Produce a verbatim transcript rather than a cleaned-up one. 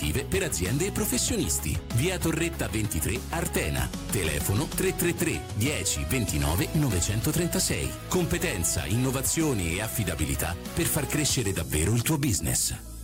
aggiuntive per aziende e professionisti. Via Torretta ventitré, Artena. Telefono tre tre tre dieci ventinove novecentotrentasei. Competenza, innovazioni e affidabilità per far crescere davvero il tuo business.